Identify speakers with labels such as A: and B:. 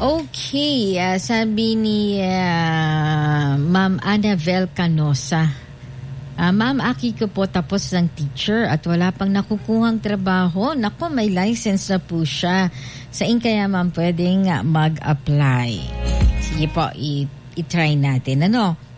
A: Okay, sabi ni Ma'am Annabel Canosa. Ma'am, aki ko po tapos ng teacher at wala pang nakukuhang trabaho. Naku, may license na po siya. Saan kaya ma'am pwedeng mag-apply? Sige po, i-try natin. Ano?